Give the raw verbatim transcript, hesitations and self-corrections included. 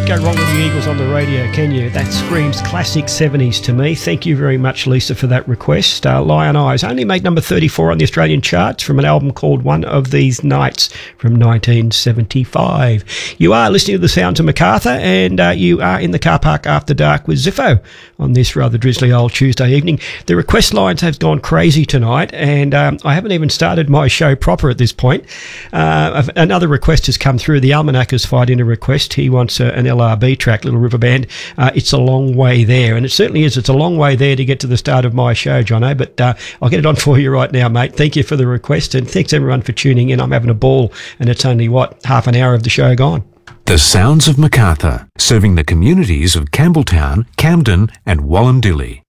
can't go wrong with the Eagles on the radio, can you? That screams classic seventies to me. Thank you very much, Lisa, for that request. Uh, Lion Eyes only made number thirty-four on the Australian charts from an album called One of These Nights from nineteen seventy-five. You are listening to the sounds of Macarthur, and uh, you are in the car park after dark with Ziffo on this rather drizzly old Tuesday evening. The request lines have gone crazy tonight, and um, I haven't even started my show proper at this point. Uh, another request has come through. The Almanac has fired in a request. He wants a, an L R B track, Little River Band. Uh, it's a long way there, and it certainly is. It's a long way there to get to the start of my show, Jono, but uh, I'll get it on for you right now, mate. Thank you for the request, and thanks everyone for tuning in. I'm having a ball, and it's only, what, half an hour of the show gone. The sounds of Macarthur, serving the communities of Campbelltown, Camden and Wallandilly.